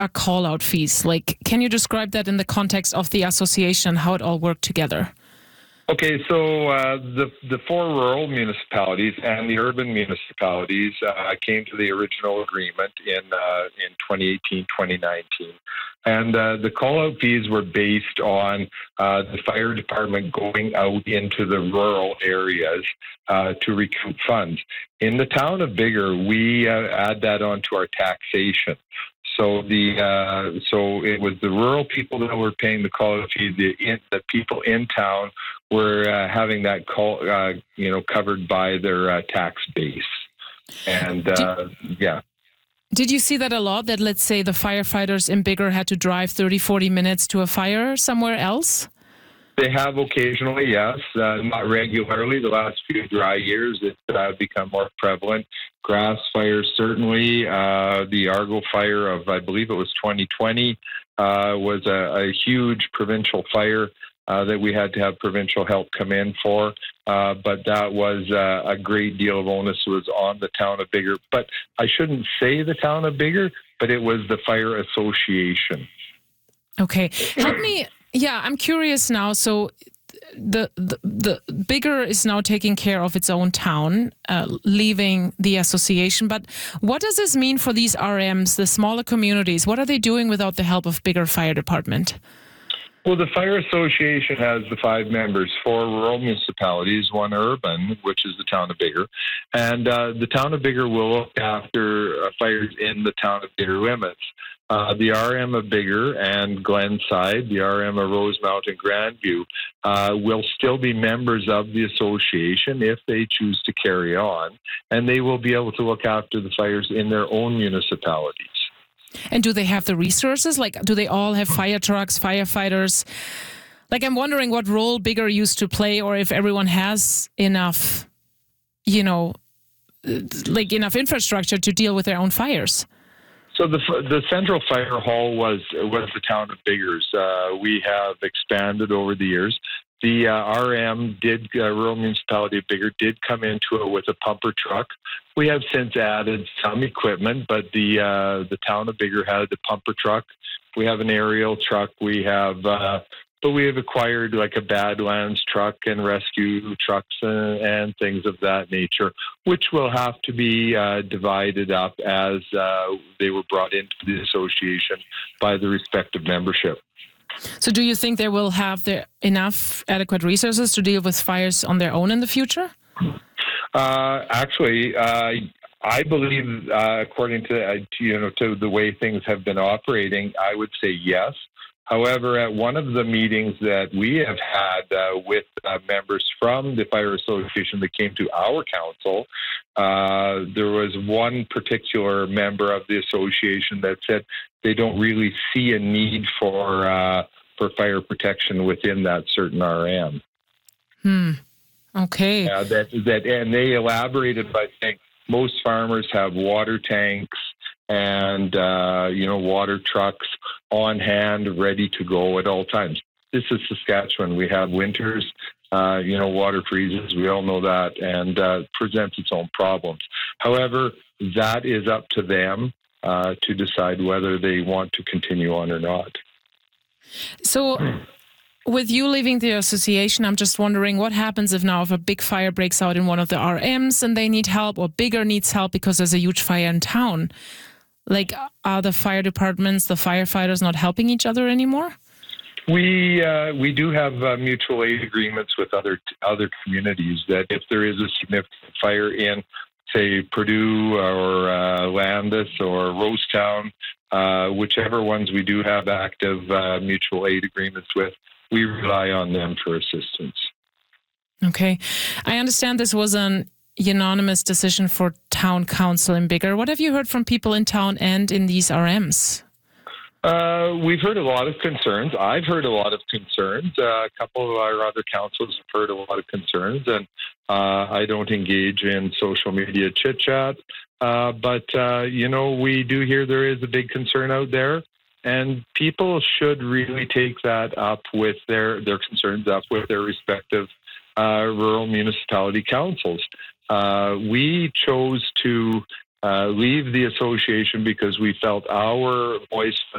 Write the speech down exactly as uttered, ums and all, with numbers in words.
are call-out fees? Like, can you describe that in the context of the association, how it all worked together? Okay, so uh, the the four rural municipalities and the urban municipalities uh, came to the original agreement in uh, in twenty eighteen, twenty nineteen, and uh, the call-out fees were based on uh, the fire department going out into the rural areas uh, to recoup funds. In the town of Biggar, we uh, add that onto our taxation. So the uh, so it was the rural people that were paying the call-out fee. The in, the people in town were uh, having that call, uh, you know, covered by their uh, tax base, and uh, did, yeah. Did you see that a lot? That let's say the firefighters in Biggar had to drive thirty, forty minutes to a fire somewhere else? They have occasionally, yes, uh, not regularly. The last few dry years, it's uh, become more prevalent. Grass fires, certainly. Uh, the Argo fire of, I believe it was twenty twenty, uh, was a, a huge provincial fire uh, that we had to have provincial help come in for. Uh, but that was uh, a great deal of onus was on the town of Biggar. But I shouldn't say the town of Biggar, but it was the fire association. Okay. Help me... Yeah, I'm curious now. So the, the the Biggar is now taking care of its own town, uh, leaving the association. But what does this mean for these R Ms, the smaller communities? What are they doing without the help of Biggar Fire Department? Well, the Fire Association has the five members, four rural municipalities, one urban, which is the town of Biggar. And uh, the town of Biggar will look after uh, fires in the town of Biggar limits. Uh, the R M of Biggar and Glenside, the R M of Rosemount and Grandview, uh, will still be members of the association if they choose to carry on, and they will be able to look after the fires in their own municipalities. And do they have the resources? Like, do they all have fire trucks, firefighters? Like, I'm wondering what role Biggar used to play, or if everyone has enough, you know, like enough infrastructure to deal with their own fires. So the the central fire hall was was the town of Biggar's. Uh, we have expanded over the years. The uh, R M did uh, rural municipality of Biggar did come into it with a pumper truck. We have since added some equipment, but the uh, the town of Biggar had the pumper truck. We have an aerial truck. We have. Uh, But we have acquired like a Badlands truck and rescue trucks and, and things of that nature, which will have to be uh, divided up as uh, they were brought into the association by the respective membership. So do you think they will have the enough adequate resources to deal with fires on their own in the future? Uh, actually, uh, I believe, uh, according to, uh, to you know to the way things have been operating, I would say yes. However, at one of the meetings that we have had uh, with uh, members from the Fire Association that came to our council, uh, there was one particular member of the association that said they don't really see a need for uh, for fire protection within that certain R M. Hmm. Okay. Uh, that that and they elaborated by saying most farmers have water tanks and uh, you know water trucks on hand, ready to go at all times. This is Saskatchewan. We have winters, uh, you know, water freezes. We all know that, and uh, presents its own problems. However, that is up to them uh, to decide whether they want to continue on or not. So, with you leaving the association, I'm just wondering what happens if now if a big fire breaks out in one of the R Ms and they need help, or Biggar needs help because there's a huge fire in town. Like, are the fire departments, the firefighters not helping each other anymore? We uh, we do have uh, mutual aid agreements with other other communities that if there is a significant fire in, say, Purdue or uh, Landis or Rosetown, uh, whichever ones we do have active uh, mutual aid agreements with, we rely on them for assistance. Okay. I understand this was an unanimous decision for town council in Biggar. What have you heard from people in town and in these R Ms? Uh, we've heard a lot of concerns. I've heard a lot of concerns. Uh, a couple of our other councils have heard a lot of concerns, and uh, I don't engage in social media chit-chat. Uh, but, uh, you know, we do hear there is a big concern out there, and people should really take that up with their, their concerns up with their respective uh, rural municipality councils. Uh, we chose to uh, leave the association because we felt our voice was